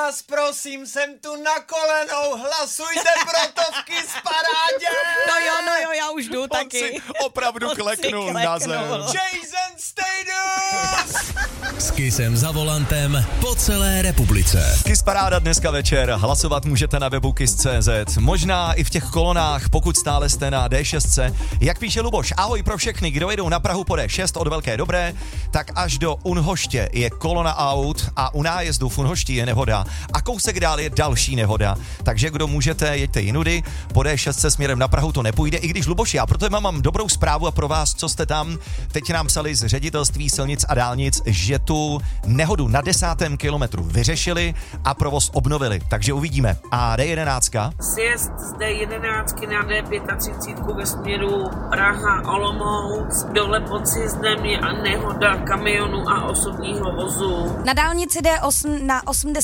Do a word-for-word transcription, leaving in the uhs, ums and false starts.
vás prosím, jsem tu na kolenou, hlasujte pro to v Kiss Parádě! No jo, no jo, já už jdu On taky. si opravdu On si kleknul kleknul. na zem. Jason Statham! S Kissem za volantem po celé republice. Kiss Paráda dneska večer. Hlasovat můžete na webu kiss tečka cé zet. Možná i v těch kolonách, pokud stále jste na dé šest. Jak píše Luboš, ahoj pro všechny, kdo jedou na Prahu po dé šest od Velké Dobré, tak až do Unhoště je kolona aut a u nájezdu v Unhošti je nehoda a kousek dál je další nehoda. Takže kdo můžete, jeďte jinudy, po dé šest směrem na Prahu to nepůjde, i když Luboš, já proto mám, mám dobrou zprávu a pro vás, co jste tam, teď nám psali z ředitelství silnic a dálnic, že tu nehodu na desátém kilometru vyřešili a provoz obnovili, takže uvidíme. A dé jedenáct. Sjezd z dé jedenáct na dé třicet pět ve směru Praha Olomouc, dole pod sjezdem je nehoda kamionu a osobního vozu. Na dálnici D osm na osmdesát